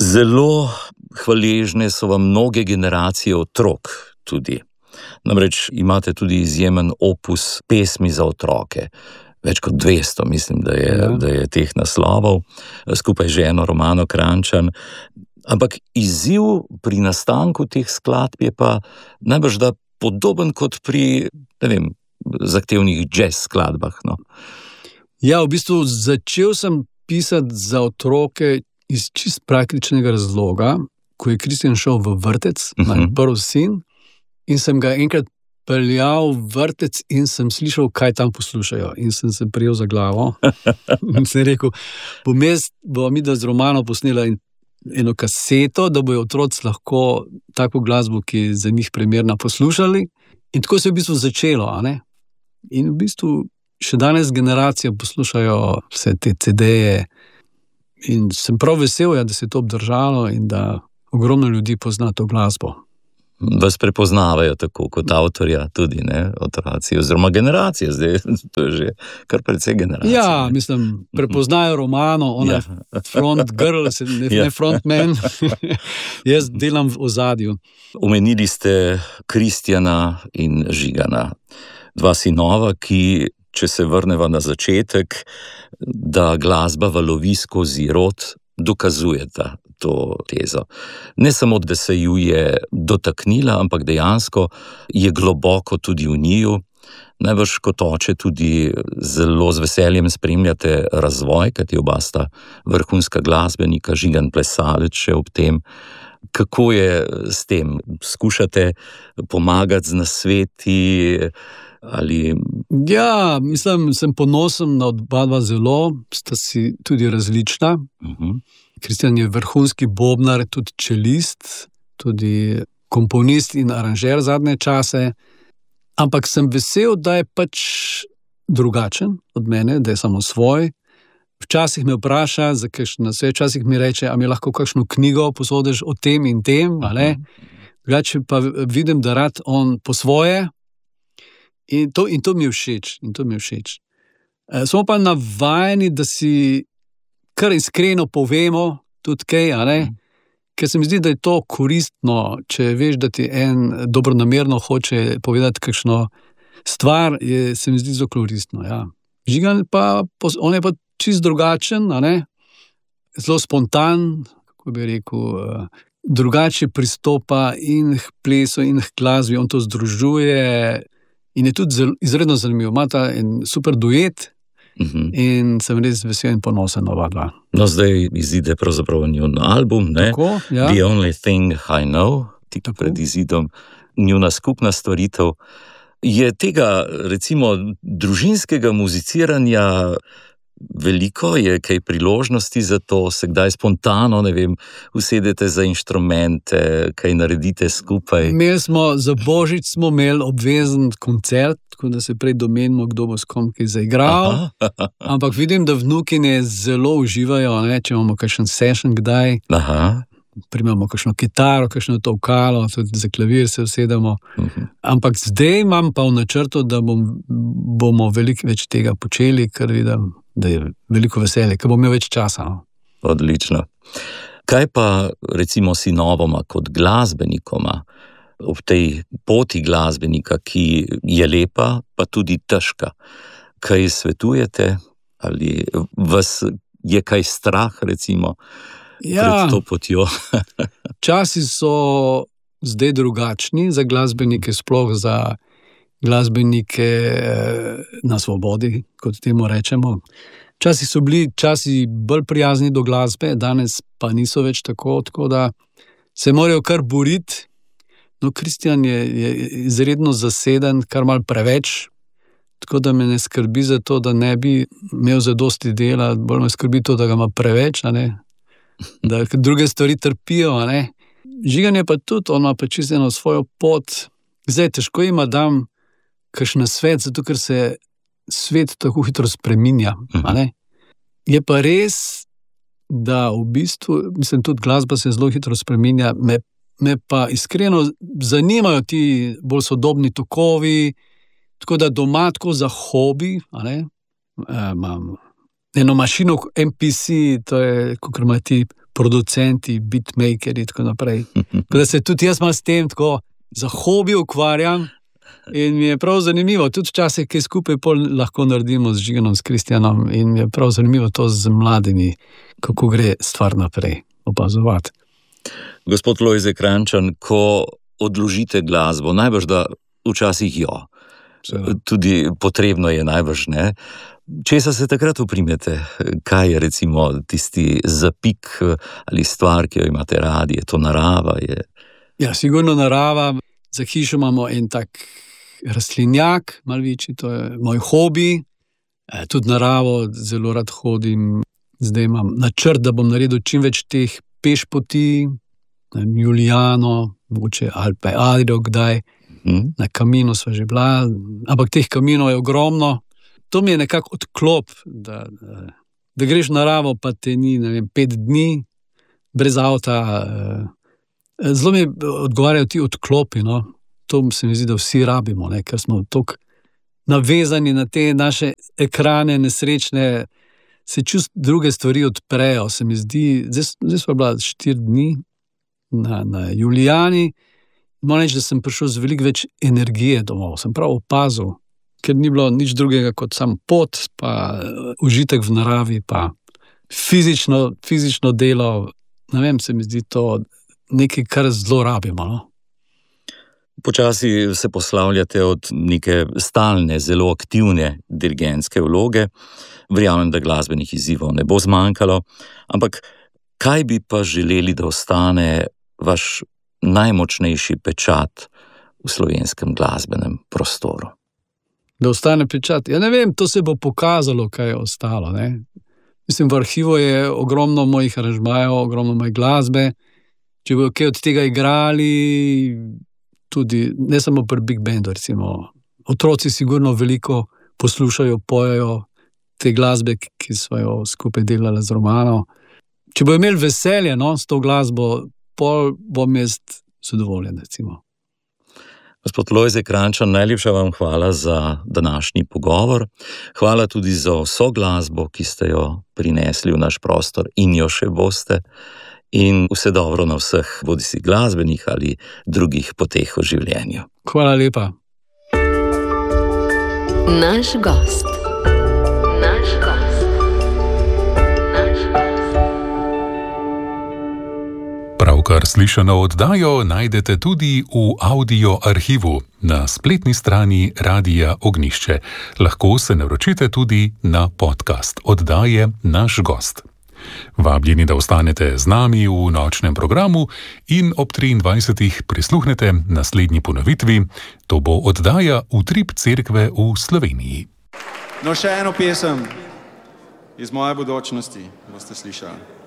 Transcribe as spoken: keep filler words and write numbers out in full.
Zelo hvaležne so vam mnoge generacije otrok tudi. Namreč imate tudi izjemen opus pesmi za otroke. Več kot dvesto, mislim, da je, ja. da je teh naslovov, skupaj z ženo Romano Kranjčan. Ampak izziv pri nastanku teh skladb je pa najbrž da podoben kot pri, ne vem, zahtevnih jazz skladbah. No. Ja, v bistvu začel sem pisati za otroke iz čist praktičnega razloga, ko je Kristjan šel v vrtec, uh-huh. moj prvi sin, in sem ga enkrat peljal v vrtec in sem slišal, kaj tam poslušajo. In sem se prijel za glavo. In sem rekel, bom jaz, bom mi da z Romano posnela eno kaseto, da bojo otroci lahko tako glasbo, ki je za njih primerna, poslušali. In tako se je v bistvu začelo. A ne? In v bistvu še danes generacije poslušajo vse te cedeje. In sem prav vesel, ja, da se je to obdržalo in da ogromno ljudi pozna to glasbo. Vas prepoznavajo tako kot avtorja tudi, ne, otroci, oziroma generacije, zdaj to je že kar precej generacije. Ja, mislim, prepoznajo Romano, ona je ja. front girl, ne, ja. ne frontman, jaz delam v ozadju. Omenili ste Kristjana in Žigana, dva sinova, ki, če se vrneva na začetek, da glasba valovi skozi rod, dokazujeta to tezo. Ne samo, da se ju je dotaknila, ampak dejansko je globoko tudi v njiju. Najbrž kot oče tudi zelo z veseljem spremljate razvoj, kajti oba sta vrhunska glasbenika, Žigan plesalec še ob tem. Kako je s tem? Skušate pomagati z nasveti? Ali... Ja, mislim, sem ponosen na oba dva zelo, sta si tudi različna. Uh-huh. Kristjan je vrhunski bobnar, tudi čelist, tudi komponist in aranžer zadnje čase, ampak sem vesel, da je pač drugačen od mene, da je samo svoj. Včasih me vpraša za kakšno nasvet, včasih mi reče, a mi lahko kakšno knjigo posodiš o tem in tem, ali? Drugače pa vidim, da rad on po svoje. In to, in to mi je všeč, in to mi je všeč. E, smo pa navajeni, da si kar iskreno povemo tudi kaj, a ne? Ker se mi zdi, da je to koristno, če veš, da ti en dobronamerno hoče povedati kakšno stvar, je, se mi zdi zelo koristno, ja. Žigan pa, on je pa čist drugačen, a ne? Zelo spontan, kako bi rekel, drugače pristopa in k plesu in k glasbi, on to združuje. In je tudi zelo, izredno zanimivo. Imata en super duet uh-huh. in sem res vesel in ponosen na oba dva. No, zdaj izide pravzaprav njun album, ne? Tako, ja. The Only Thing I Know, tik pred izidom, njuna skupna stvaritev. Je tega, recimo, družinskega muziciranja veliko, je kaj priložnosti za to, se kdaj spontano, ne vem, usedete za inštrumente, kaj naredite skupaj? Imeli smo, za Božič smo imeli obvezen koncert, tako da se prej domenimo, kdo bo s kom kaj zaigral, ampak vidim, da vnukine zelo uživajo, ne, če imamo kakšen session kdaj, Aha. primamo kakšno kitaro, kakšno tolkalo, tudi za klavir se usedemo, uh-huh. ampak zdaj imam pa v načrtu, da bom, bomo veliko več tega počeli, kar vidim, da je veliko veselje, ker bom imel več časa. No? Odlično. Kaj pa recimo sinovoma kot glasbenikoma ob tej poti glasbenika, ki je lepa, pa tudi težka? Kaj svetujete? Ali vas je kaj strah recimo ja, pred to potjo? Časi so zdaj drugačni za glasbenike, sploh za glasbenike na svobodi, kot temu rečemo. Časi so bili časi bolj prijazni do glasbe, danes pa niso več tako, tako da se morajo kar boriti. No, Kristjan je, je izredno zaseden, kar malo preveč, tako da me ne skrbi za to, da ne bi imel zadosti dela, bolj me skrbi to, da ga ima preveč, a ne? Da druge stvari trpijo, a ne? Žigan je pa tudi, on ima pa čisto eno svojo pot. Zdaj, težko ima dam kakšen svet, zato ker se svet tako hitro spreminja. A ne? Je pa res, da v bistvu, mislim, tudi glasba se zelo hitro spreminja, me, me pa iskreno zanimajo ti bolj sodobni tokovi, tako da doma tako za hobi, a ne, e, imam eno mašino em pe ce, to je, kakor ima ti producenti, beatmakeri in tako naprej. Da se tudi jaz malo s tem tako za hobi ukvarjam in mi je prav zanimivo. Tudi včasih, ki skupaj pol lahko naredimo z Žiganom, s Kristjanom in mi je prav zanimivo to z mladimi, kako gre stvar naprej opazovati. Gospod Lojze Krajnčan, ko odložite glasbo, najbrž da včasih jo. Tudi potrebno je najbrž, ne? Česa se takrat uprimete? Kaj je recimo tisti zapik ali stvar, ki jo imate radi? Je to narava? Je... Ja, sigurno narava. Za hišo imamo en tak rastlinjak, malo večji, to je moj hobi. E, tudi naravo zelo rad hodim. Zdaj imam načrt, da bom naredil čim več teh pešpoti, Julijano, mogoče Alpe Adrio kdaj. Hmm. Na Kaminu sva že bila, ampak teh kaminov je ogromno. To mi je nekako odklop, da, da greš v naravo, pa te ni, ne vem, pet dni brez avta. Zelo mi odgovarjajo ti odklopi, no. To se mi zdi, da vsi rabimo, ne, ker smo toliko navezani na te naše ekrane nesrečne, se čust druge stvari odprejo, se mi zdi. Zdaj, zdaj sva bila štiri dni na, na Julijani. Moram reči, da sem prišel z veliko več energije domov, sem prav opazil, ker ni bilo nič drugega kot sam pot, pa užitek v naravi, pa fizično, fizično delo. Ne vem, se mi zdi to nekaj, kar zelo rabimo. No? Počasi se poslavljate od neke stalne, zelo aktivne dirigentske vloge. Verjamem, da glasbenih izzivov ne bo zmanjkalo, ampak kaj bi pa želeli, da ostane vaš najmočnejši pečat v slovenskem glasbenem prostoru? Da ostane pečat? Ja, ne vem, to se bo pokazalo, kaj je ostalo. Ne? Mislim, v arhivu je ogromno mojih aranžmajev, ogromno moje glasbe. Če bojo kaj od tega igrali, tudi ne samo pri Big Bandu, recimo. Otroci sigurno veliko poslušajo, pojejo te glasbe, ki so jo skupaj delali z Romano. Če bojo imeli veselje, no, s to glasbo, pol bom jaz zadovoljen, recimo. Gospod Lojze Krajnčan, najlepša vam hvala za današnji pogovor. Hvala tudi za vso glasbo, ki ste jo prinesli v naš prostor in jo še boste. In vse dobro na vseh, bodisi glasbenih ali drugih poteh v življenju. Hvala lepa. Naš gost. Naš gost. Naš gost. Pravkar slišano oddajo najdete tudi v audio arhivu na spletni strani Radia Ognjišče. Lahko se naročite tudi na podcast oddaje Naš gost. Vabljeni, da ostanete z nami v nočnem programu in ob triindvajsetih prisluhnete naslednji ponovitvi. To bo oddaja Utrip cerkve v Sloveniji. No, še eno pesem iz moje bodočnosti boste slišali.